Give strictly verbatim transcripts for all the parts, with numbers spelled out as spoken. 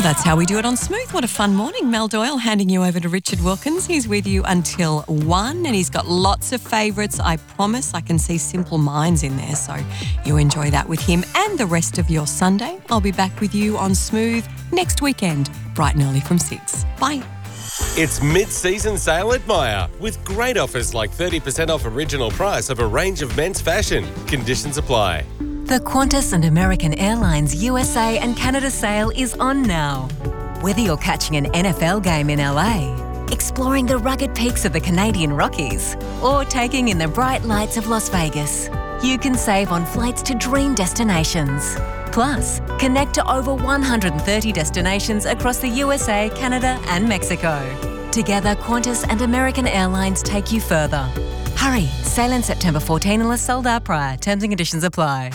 That's how we do it on Smooth. What a fun morning. Mel Doyle handing you over to Richard Wilkins. He's with you until one and he's got lots of favourites. I promise I can see Simple Minds in there, so you enjoy that with him and the rest of your Sunday. I'll be back with you on Smooth next weekend, bright and early from six. Bye. It's mid-season sale at Myer with great offers like thirty percent off original price of a range of men's fashion. Conditions apply. The Qantas and American Airlines U S A and Canada sale is on now. Whether you're catching an N F L game in L A, exploring the rugged peaks of the Canadian Rockies, or taking in the bright lights of Las Vegas, you can save on flights to dream destinations. Plus, connect to over one hundred thirty destinations across the U S A, Canada and Mexico. Together, Qantas and American Airlines take you further. Hurry, sale in September fourteenth unless sold out prior. Terms and conditions apply.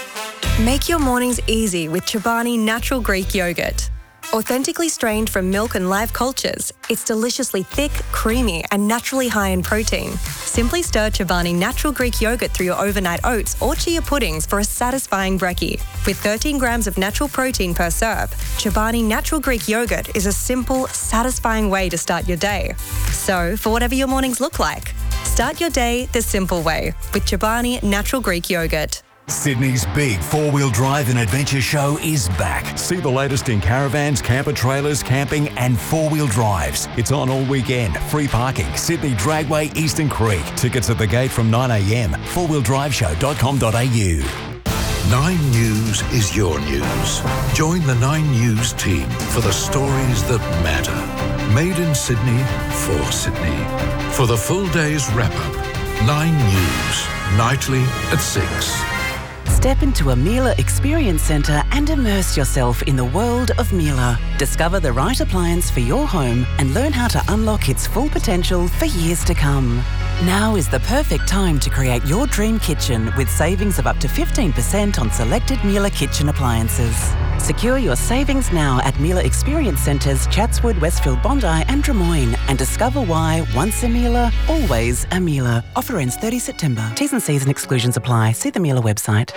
Make your mornings easy with Chobani Natural Greek Yogurt. Authentically strained from milk and live cultures, it's deliciously thick, creamy and naturally high in protein. Simply stir Chobani Natural Greek Yogurt through your overnight oats or chia puddings for a satisfying brekkie. With thirteen grams of natural protein per serve, Chobani Natural Greek Yogurt is a simple, satisfying way to start your day. So, for whatever your mornings look like, start your day the simple way with Chobani Natural Greek Yogurt. Sydney's big four-wheel drive and adventure show is back. See the latest in caravans, camper trailers, camping and four-wheel drives. It's on all weekend. Free parking. Sydney Dragway, Eastern Creek. Tickets at the gate from nine a m. four wheel drive show dot com dot a u. Nine News is your news. Join the Nine News team for the stories that matter. Made in Sydney, for Sydney. For the full day's wrap-up, Nine News, nightly at six. Step into a Miele Experience Centre and immerse yourself in the world of Miele. Discover the right appliance for your home and learn how to unlock its full potential for years to come. Now is the perfect time to create your dream kitchen with savings of up to fifteen percent on selected Miele kitchen appliances. Secure your savings now at Miele Experience Centres, Chatswood, Westfield, Bondi and Drummoyne, and discover why once a Miele, always a Miele. Offer ends thirtieth September. T's and C's and exclusions apply. See the Miele website.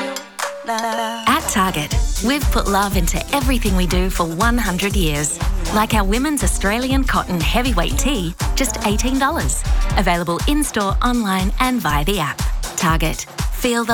At Target, we've put love into everything we do for one hundred years. Like our women's Australian cotton heavyweight tee, just eighteen dollars. Available in-store, online and via the app. Target. Feel the